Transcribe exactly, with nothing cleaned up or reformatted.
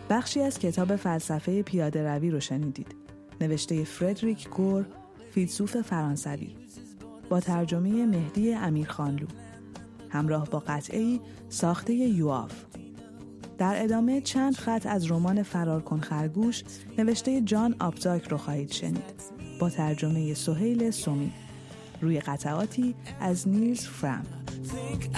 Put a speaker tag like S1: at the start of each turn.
S1: بخشی از کتاب فلسفه پیاده روی رو شنیدید. نوشته فردریک گور، فیلسوف فرانسوی، با ترجمه مهدی امیرخانلو، همراه با قطعه‌ای ساخته یواف. در ادامه چند خط از رمان فرار کن خرگوش نوشته جان آپزاک رو خواهید شنید، با ترجمه سهیل سومی، روی قطعاتی از نیلز فرام.